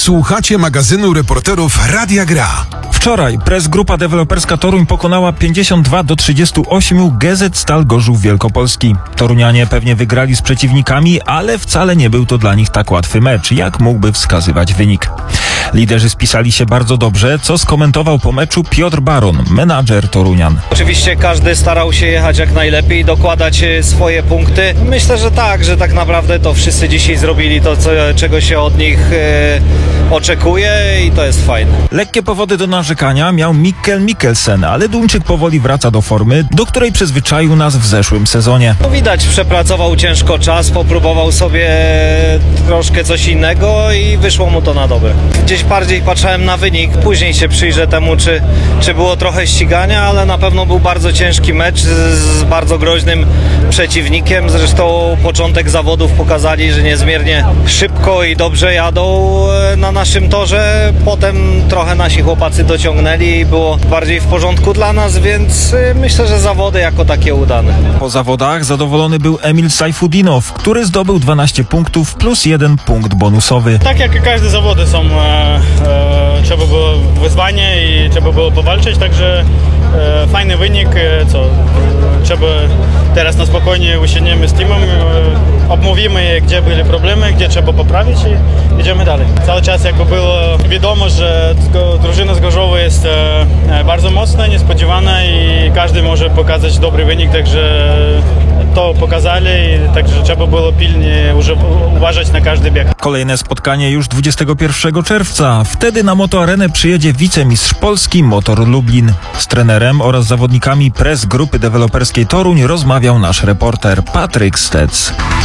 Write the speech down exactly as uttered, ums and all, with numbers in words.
Słuchacie magazynu reporterów Radia Gra. Wczoraj Press Grupa Deweloperska Toruń pokonała pięćdziesiąt dwa do trzydziestu ośmiu G Z Stal Gorzów Wielkopolski. Torunianie pewnie wygrali z przeciwnikami, ale wcale nie był to dla nich tak łatwy mecz, jak mógłby wskazywać wynik. Liderzy spisali się bardzo dobrze, co skomentował po meczu Piotr Baron, menadżer Torunian. Oczywiście każdy starał się jechać jak najlepiej, dokładać swoje punkty. Myślę, że tak, że tak naprawdę to wszyscy dzisiaj zrobili to, co, czego się od nich e, oczekuje i to jest fajne. Lekkie powody do narzekania miał Mikkel Mikkelsen, ale Duńczyk powoli wraca do formy, do której przyzwyczaił nas w zeszłym sezonie. No widać, przepracował ciężko czas, popróbował sobie troszkę coś innego i wyszło mu to na dobre. Gdzieś bardziej patrzyłem na wynik, później się przyjrzę temu, czy, czy było trochę ścigania, ale na pewno był bardzo ciężki mecz z, z bardzo groźnym przeciwnikiem. Zresztą początek zawodów pokazali, że niezmiernie szybko i dobrze jadą na naszym torze. Potem trochę nasi chłopacy dociągnęli i było bardziej w porządku dla nas, więc myślę, że zawody jako takie udane. Po zawodach zadowolony był Emil Sajfudinow, który zdobył dwanaście punktów plus jeden punkt bonusowy. Tak jak i każde zawody są, e, e, trzeba było wyzwanie i trzeba było powalczyć, także e, fajny wynik, e, co, e, trzeba teraz na spokojnie usiądziemy z teamem, e, obmówimy, gdzie były problemy, gdzie trzeba poprawić i idziemy dalej. Cały czas jakby było wiadomo, że drużyna z Gorzowa jest e, bardzo mocna, niespodziewana i każdy może pokazać dobry wynik, także to pokazali, także trzeba było pilnie uważać na każdy bieg. Kolejne spotkanie już dwudziestego pierwszego czerwca. Wtedy na Motoarenę przyjedzie wicemistrz Polski Motor Lublin. Z trenerem oraz zawodnikami Press Grupy Deweloperskiej Toruń rozmawiał nasz reporter Patryk Stec.